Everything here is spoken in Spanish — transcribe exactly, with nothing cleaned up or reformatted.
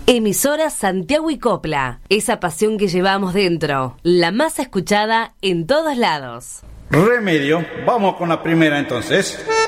Emisora Santiago y Copla, esa pasión que llevamos dentro, la más escuchada en todos lados. Remedio, vamos con la primera entonces.